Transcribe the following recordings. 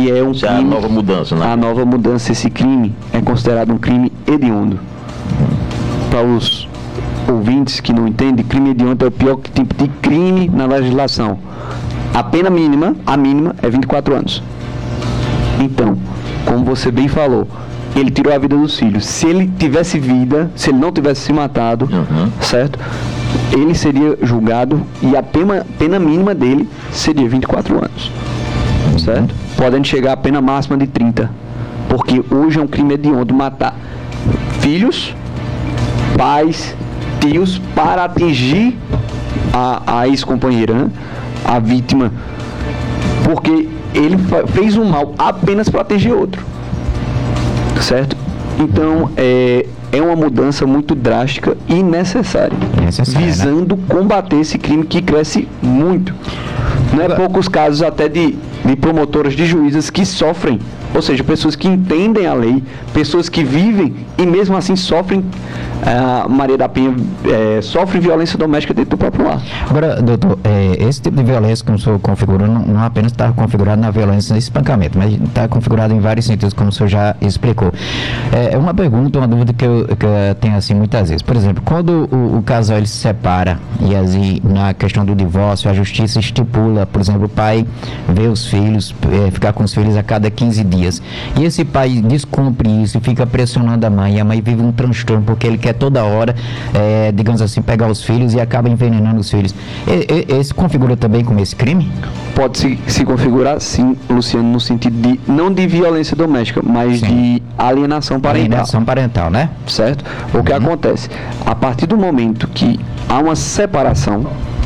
que é um crime... a nova mudança, né? A nova mudança, esse crime é considerado um crime hediondo. Para os ouvintes que não entendem, crime hediondo é o pior tipo de crime na legislação. A pena mínima, é 24 anos. Então, como você bem falou, ele tirou a vida dos filhos. Se ele tivesse vida, se ele não tivesse se matado, certo? Ele seria julgado e a pena mínima dele seria 24 anos, certo? Podendo chegar à pena máxima de 30, porque hoje é um crime hediondo matar filhos, pais, tios, para atingir a ex-companheira, né? A vítima, porque ele fez um mal apenas para atingir outro, certo? Então, é uma mudança muito drástica e necessária, visando combater esse crime que cresce muito. Não é poucos casos até de promotoras, de juízes que sofrem, ou seja, pessoas que entendem a lei, pessoas que vivem e mesmo assim sofrem. Maria da Penha sofre violência doméstica dentro do próprio lar. Agora, doutor, esse tipo de violência, como o senhor configurou, não apenas está configurado na violência de espancamento, mas está configurado em vários sentidos, como o senhor já explicou. É uma pergunta, uma dúvida que eu tenho assim muitas vezes. Por exemplo, quando o casal ele se separa e assim, na questão do divórcio, a justiça estipula, por exemplo, o pai vê os filhos, ficar com os filhos a cada 15 dias. E esse pai descumpre isso e fica pressionando a mãe, e a mãe vive um transtorno porque ele quer toda hora, digamos assim, pegar os filhos e acaba envenenando os filhos. Esse configura também como esse crime? Pode se configurar, sim, Luciano, no sentido de, não de violência doméstica, mas sim, de alienação parental. Alienação parental, né? Certo? O que acontece? A partir do momento que há uma separação,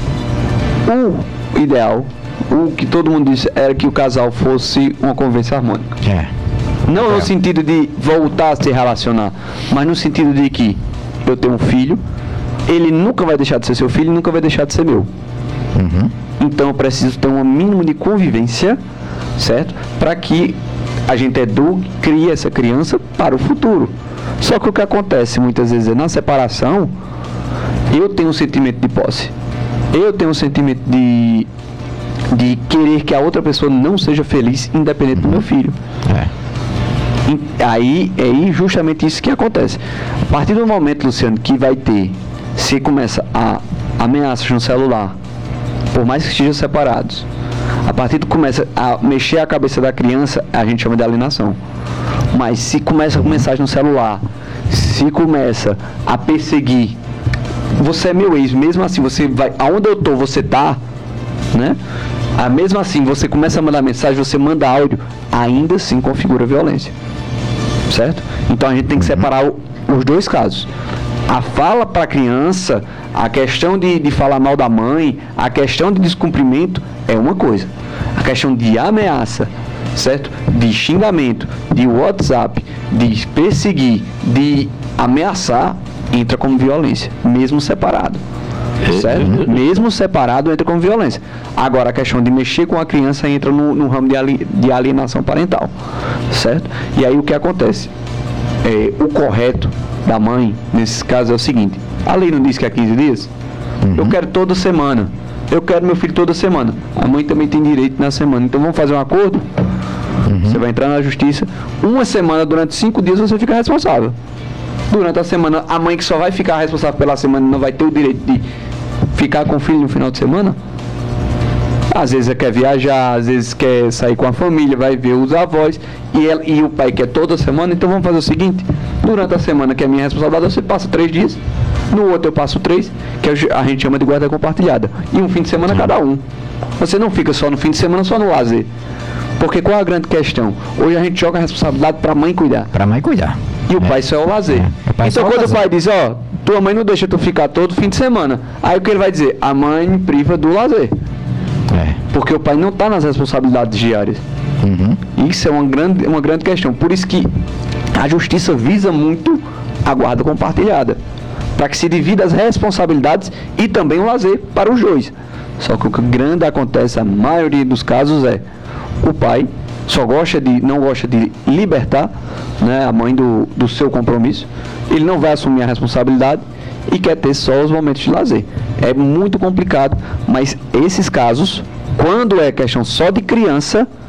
o ideal, o que todo mundo disse, era que o casal fosse uma convivência harmônica. Não no sentido de voltar a se relacionar, mas no sentido de que eu tenho um filho, ele nunca vai deixar de ser seu filho, nunca vai deixar de ser meu. Então eu preciso ter um mínimo de convivência, certo? Para que a gente eduque, crie essa criança para o futuro. Só que o que acontece muitas vezes é, na separação, eu tenho um sentimento de posse, eu tenho um sentimento de querer que a outra pessoa não seja feliz, independente do meu filho. Aí é justamente isso que acontece. A partir do momento, Luciano, que vai ter, se começa a ameaças no celular, por mais que estejam separados, a partir do começa a mexer a cabeça da criança, a gente chama de alienação. Mas se começa com mensagem no celular, se começa a perseguir, você é meu ex, mesmo assim você vai, aonde eu tô, você tá, né? Mesmo assim, você começa a mandar mensagem, você manda áudio, ainda assim configura violência. Certo? Então a gente tem que separar os dois casos. A fala para a criança, a questão de falar mal da mãe, a questão de descumprimento é uma coisa. A questão de ameaça, certo? De xingamento, de WhatsApp, de perseguir, de ameaçar, entra como violência, mesmo separado. Certo? Mesmo separado entra como violência. Agora a questão de mexer com a criança entra no ramo de alienação parental, certo? E aí o que acontece? O correto da mãe nesses casos é o seguinte: a lei não diz que é 15 dias? Eu quero toda semana, eu quero meu filho toda semana. A mãe também tem direito na semana. Então vamos fazer um acordo? Você vai entrar na justiça, uma semana, durante 5 dias você fica responsável. Durante a semana, a mãe que só vai ficar responsável pela semana não vai ter o direito de ficar com o filho no final de semana? Às vezes quer viajar, às vezes quer sair com a família, vai ver os avós, e o pai quer toda semana. Então vamos fazer o seguinte: durante a semana, que é a minha responsabilidade, você passa 3 dias, no outro eu passo 3, que a gente chama de guarda compartilhada, e um fim de semana cada um. Você não fica só no fim de semana, só no lazer. Porque qual é a grande questão? Hoje a gente joga a responsabilidade para a mãe cuidar. Para a mãe cuidar. E o pai só é o lazer. Então quando o pai diz, tua mãe não deixa tu ficar todo fim de semana, aí o que ele vai dizer? A mãe me priva do lazer. Porque o pai não está nas responsabilidades diárias. Isso é uma grande questão. Por isso que a justiça visa muito a guarda compartilhada, para que se divida as responsabilidades e também o lazer para os dois. Só que o que grande acontece, a maioria dos casos, é o pai não gosta de libertar, né, a mãe do seu compromisso. Ele não vai assumir a responsabilidade e quer ter só os momentos de lazer. É muito complicado, mas esses casos, quando é questão só de criança,